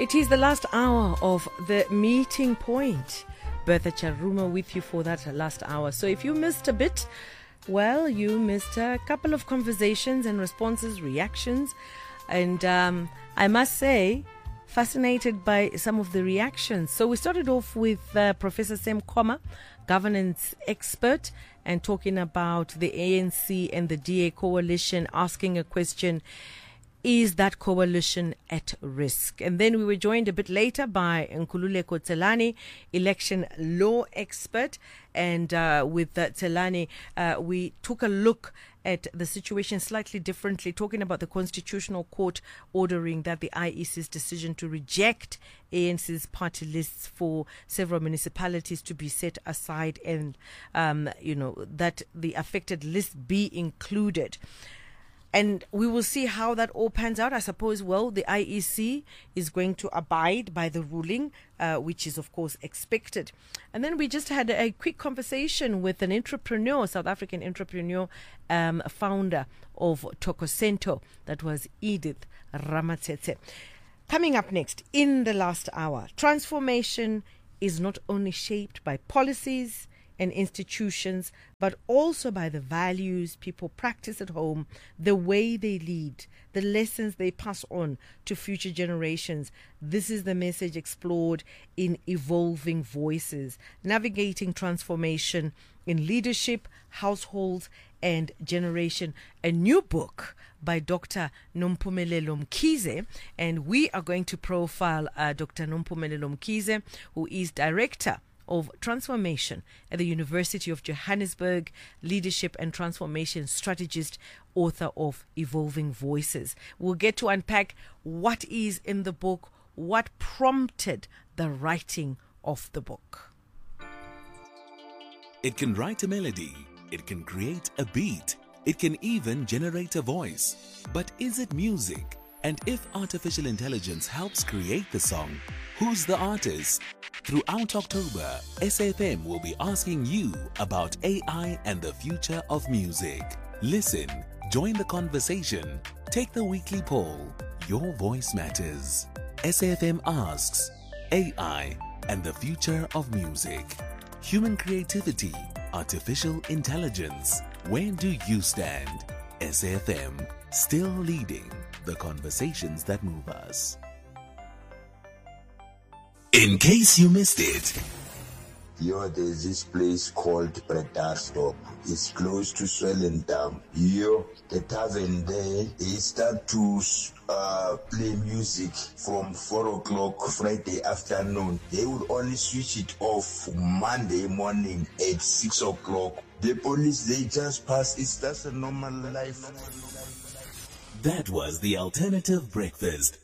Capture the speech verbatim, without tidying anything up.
It is the last hour of the meeting point. Bertha Charuma with you for that last hour. So if you missed a bit, well, you missed a couple of conversations and responses, reactions. And um, I must say, fascinated by some of the reactions. So we started off with uh, Professor Sam Khoma, governance expert, and talking about the A N C and the D A coalition, asking a question: is that coalition at risk? And then we were joined a bit later by Nkululeko Tselane, election law expert. And uh, with uh, Tselane, uh, we took a look at the situation slightly differently, talking about the Constitutional Court ordering that the I E C's decision to reject A N C's party lists for several municipalities to be set aside, and, um, you know, that the affected list be included. And we will see how that all pans out. I suppose, well, the I E C is going to abide by the ruling, uh, which is, of course, expected. And then we just had a quick conversation with an entrepreneur, South African entrepreneur, um, founder of Tokosento. That was Edith Ramatsetse. Coming up next, in the last hour, transformation is not only shaped by policies and institutions, but also by the values people practice at home, the way they lead, the lessons they pass on to future generations. This is the message explored in Evolving Voices, Navigating Transformation in Leadership, Households and Generation, a new book by Doctor Nompumelelo Mkhize. And we are going to profile uh, Doctor Nompumelelo Mkhize, who is Director of Transformation at the University of Johannesburg, leadership and transformation strategist, author of Evolving Voices. We'll get to unpack what is in the book, what prompted the writing of the book. It can write a melody, it can create a beat, it can even generate a voice. But is it music? And if artificial intelligence helps create the song, who's the artist? Throughout October, S A F M will be asking you about A I and the future of music. Listen, join the conversation, take the weekly poll. Your voice matters. S A F M asks, A I and the future of music. Human creativity, artificial intelligence. Where do you stand? S A F M, still leading the conversations that move us. In case you missed it. Yo, there's this place called Predarsdorp. It's close to Swellendam. Yo, the tavern there, they start to uh, play music from four o'clock Friday afternoon. They will only switch it off Monday morning at six o'clock. The police, they just pass. It's just a normal life. That was the Alternative Breakfast